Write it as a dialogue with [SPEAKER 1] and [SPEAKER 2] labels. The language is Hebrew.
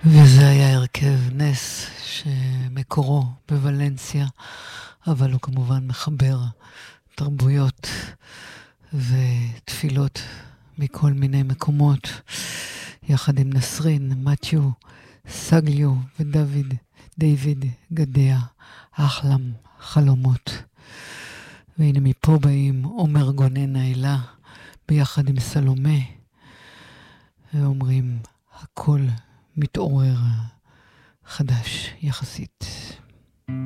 [SPEAKER 1] וזה היה הרכב נס שמקורו בוולנסיה, אבל הוא כמובן מחבר תרבויות ותפילות מכל מיני מקומות, יחד עם נסרין, מתיו, סגליו דיוויד גדיה, אחלם חלומות. והנה מפה באים עומר גונן נעילה ביחד עם סלומה, ואומרים הכל מתעורר חדש יחסית.